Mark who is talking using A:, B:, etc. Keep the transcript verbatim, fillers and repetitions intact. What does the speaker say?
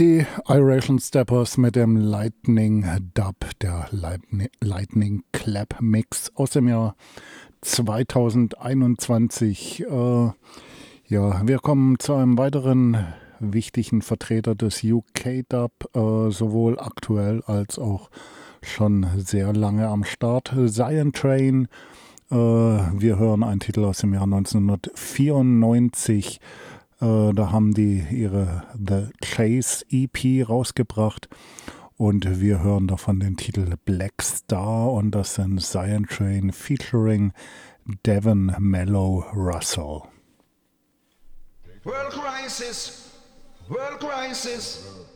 A: Die Iration Steppers mit dem Lightning Dub, der Lightning Clap Mix aus dem Jahr zweitausendeinundzwanzig. Äh, ja, wir kommen zu einem weiteren wichtigen Vertreter des U K Dub, äh, sowohl aktuell als auch schon sehr lange am Start. Zion Train. Äh, wir hören einen Titel aus dem Jahr neunzehnhundertvierundneunzig. Äh, da haben die ihre The Chase E P rausgebracht und wir hören davon den Titel Black Star und das sind Zion Train featuring Devon Mellow Russell.
B: World crisis, world crisis.